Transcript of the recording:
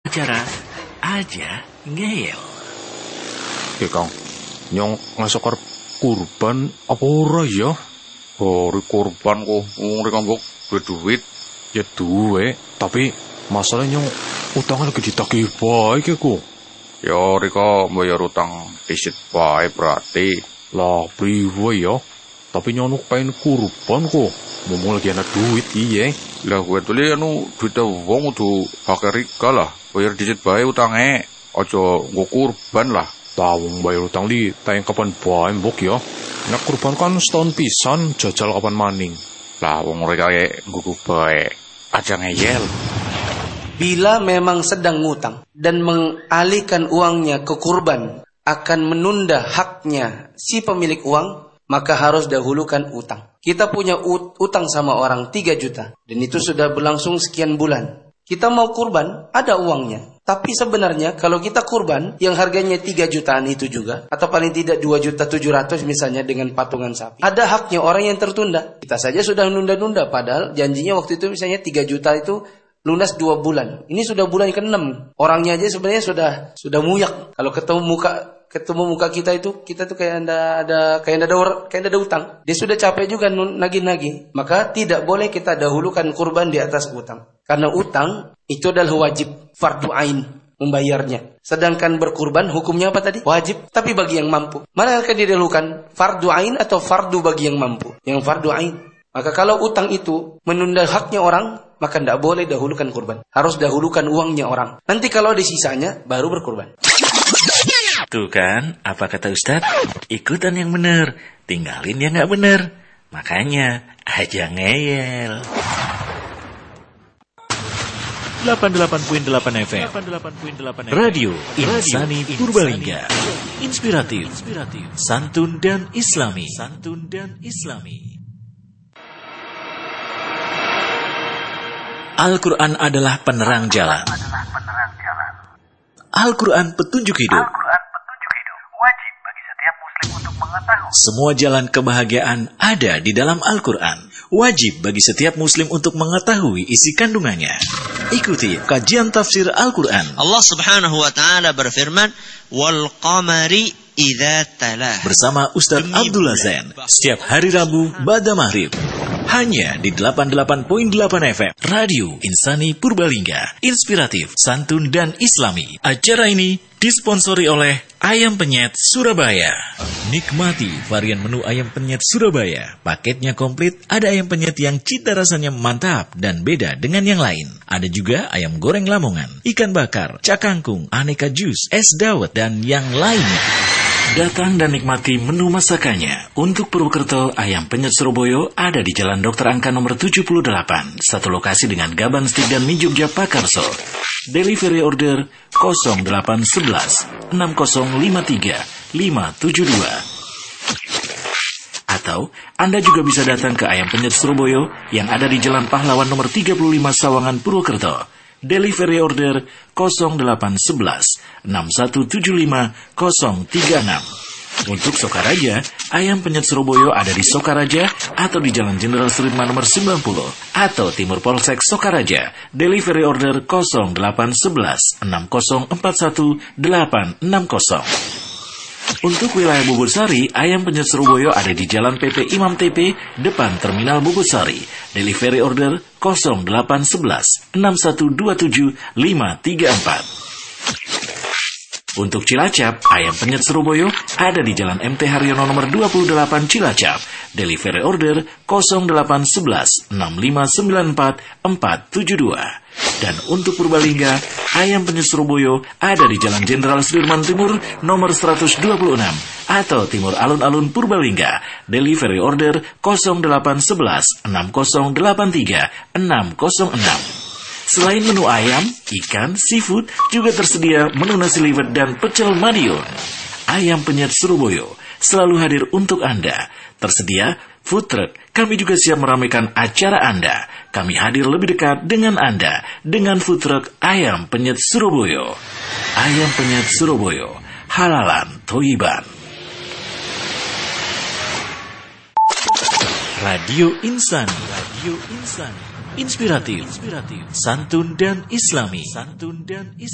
Acara aja ngeyel. Ya Kang, nyong ngasokar kurban apa ora ya? Bari kurban kok ngomong kanggo duit. Ya duwe, tapi masalahnya nyong utangnya lagi ditagih baik ya ku. Ya rika bayar utang disit bae berarti. Lah priwe ya? Tapi nyong pengen kurban kok. Ngomong lagi anak duit iya. Lah gue tuh duit wong kudu hake rika lah. Bayar disit bae utange. Aja nggo kurban lah. Tahu bayar utang li tayang kapan bae mbok ya. Nek kurban kan setahun pisan, jajal kapan maning. Lah wong mereka nggo bae aja ngeyel. Bila memang sedang ngutang dan mengalihkan uangnya ke kurban akan menunda haknya si pemilik uang, maka harus dahulukan utang. Kita punya utang sama orang 3 juta dan itu sudah berlangsung sekian bulan. Kita mau kurban, ada uangnya. Tapi sebenarnya kalau kita kurban yang harganya 3 jutaan itu juga, atau paling tidak 2.700.000 misalnya dengan patungan sapi, ada haknya orang yang tertunda. Kita saja sudah nunda-nunda, padahal janjinya waktu itu misalnya 3 juta itu lunas 2 bulan. Ini sudah bulan ke-6. Orangnya aja sebenarnya sudah muyak. Kalau ketemu muka kita itu, kita tuh kayak ada utang. Dia sudah capek juga nagih-nagih. Maka tidak boleh kita dahulukan kurban di atas utang. Karena utang itu adalah wajib, fardu ain membayarnya. Sedangkan berkurban hukumnya apa tadi? Wajib, tapi bagi yang mampu. Mana akan didahulukan? Fardu ain atau fardu bagi yang mampu? Yang fardu ain. Maka kalau utang itu menunda haknya orang, maka tidak boleh dahulukan kurban. Harus dahulukan uangnya orang. Nanti kalau ada sisanya, baru berkurban. Tuh kan, apa kata Ustadz? Ikutan yang bener, tinggalin yang gak bener. Makanya, aja ngeyel. 88.8 FM Radio Insani Purbalingga. Inspiratif, santun dan islami. Al-Quran adalah penerang jalan. Al-Quran petunjuk hidup. Wajib bagi setiap muslim untuk mengetahui. Semua jalan kebahagiaan ada di dalam Al-Quran. Wajib bagi setiap muslim untuk mengetahui isi kandungannya. Ikuti kajian tafsir Al-Quran. Allah Subhanahu wa taala berfirman, "Wal qamari idza talah." Bersama Ustaz Abdullah Zain setiap hari Rabu ba'da maghrib. Hanya di 88.8 FM Radio Insani Purbalingga. Inspiratif, santun dan islami. Acara ini disponsori oleh Ayam Penyet Surabaya. Nikmati varian menu Ayam Penyet Surabaya. Paketnya komplit, ada ayam penyet yang cita rasanya mantap dan beda dengan yang lain. Ada juga ayam goreng Lamongan, ikan bakar, cakangkung, aneka jus, es dawet, dan yang lainnya. Datang dan nikmati menu masakannya. Untuk Purwokerto, Ayam Penyet Surabaya ada di Jalan Dr. Angka nomor 78. Satu lokasi dengan Gaban Stik dan Mie Jogja Pakarso. Delivery order 0811 6053 572. Atau Anda juga bisa datang ke Ayam Penyet Surabaya yang ada di Jalan Pahlawan nomor 35 Sawangan, Purwokerto. Delivery order 0811 6175 036. Untuk Sokaraja, Ayam Penyet Surabaya ada di Sokaraja atau di Jalan Jenderal Sudirman nomor 90 atau Timur Polsek Sokaraja. Delivery order 0811 6041 860. Untuk wilayah Bubursari, Ayam Penyet Surabaya ada di Jalan PP Imam TP, depan Terminal Bubursari. Delivery order 0811 6127 534. Untuk Cilacap, Ayam Penyet Surabaya ada di Jalan MT Haryono nomor 28 Cilacap. Delivery order 0811 6594 472. Dan untuk Purbalingga, Ayam Penyet Surabaya ada di Jalan Jenderal Sudirman Timur nomor 126 atau Timur Alun-Alun Purbalingga. Delivery order 0811 6083 606. Selain menu ayam, ikan, seafood, juga tersedia menu nasi liwet dan pecel Madiun. Ayam Penyet Surabaya selalu hadir untuk Anda. Tersedia food truck. Kami juga siap meramaikan acara Anda. Kami hadir lebih dekat dengan Anda dengan food truck Ayam Penyet Surabaya. Ayam Penyet Surabaya, halalan Thoiban. Radio Insan. Inspiratif, santun dan islami.